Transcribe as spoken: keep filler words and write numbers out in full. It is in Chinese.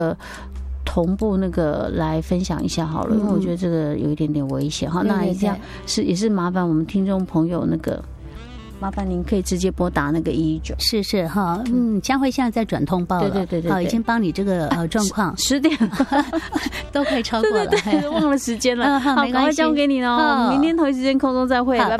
呃同步那个来分享一下好了，因为我觉得这个有一点点危险哈。那这样是也是麻烦我们听众朋友那个。麻烦您可以直接拨打那个一一九， 是是哈，嗯，佳慧现在在转通报了， 对对对对， 好，已经帮你这个呃状况十点都可以超过了， 对对对，忘了时间了，好，赶快交给你了，明天同一时间空中再会，拜拜。